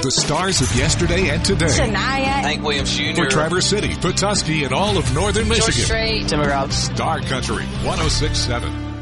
the stars of yesterday and today. Shania. Hank Williams Jr. For Traverse City, Petoskey, and all of northern Michigan. Strait. Tim McGraw. Star Country 106.7.